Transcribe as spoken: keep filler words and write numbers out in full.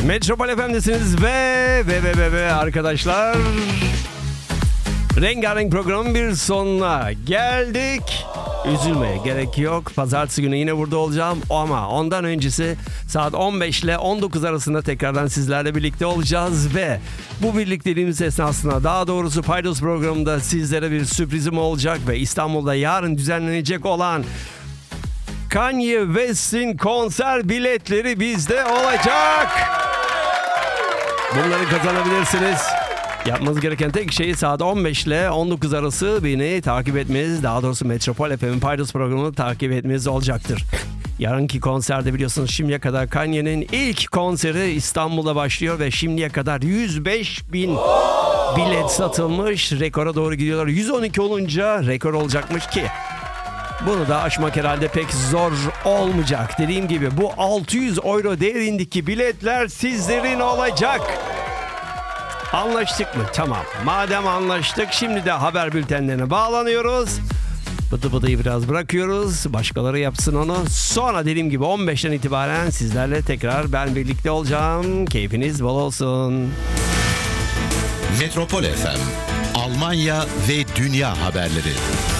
Metropol F M'desiniz ve ve ve ve ve arkadaşlar. Rengarenk programın bir sonuna geldik. Üzülmeye gerek yok. Pazartesi günü yine burada olacağım. Ama ondan öncesi saat on beş ile on dokuz arasında tekrardan sizlerle birlikte olacağız. Ve bu birlikteliğimiz esnasında, daha doğrusu Paydos programında sizlere bir sürprizim olacak. Ve İstanbul'da yarın düzenlenecek olan Kanye West'in konser biletleri bizde olacak. Bunları kazanabilirsiniz. Yapmanız gereken tek şey saat on beş ile on dokuz arası beni takip etmeniz, daha doğrusu Metropol F M'in Paydos programını takip etmeniz olacaktır. Yarınki konserde biliyorsunuz şimdiye kadar Kanye'nin ilk konseri İstanbul'da başlıyor ve şimdiye kadar yüz beş bin bilet satılmış. Rekora doğru gidiyorlar. yüz on iki olunca rekor olacakmış ki bunu da aşmak herhalde pek zor olmayacak. Dediğim gibi bu altı yüz euro değerindeki biletler sizlerin olacak. Anlaştık mı? Tamam. Madem anlaştık, şimdi de haber bültenlerine bağlanıyoruz. Bıdı bıdıyı biraz bırakıyoruz. Başkaları yapsın onu. Sonra dediğim gibi on beşten itibaren sizlerle tekrar ben birlikte olacağım. Keyfiniz bol olsun. Metropol F M, Almanya ve dünya haberleri.